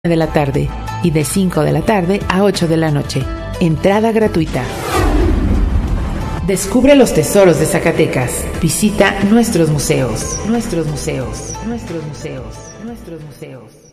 de la tarde y de 5 de la tarde a 8 de la noche. Entrada gratuita. Descubre los tesoros de Zacatecas. Visita nuestros museos.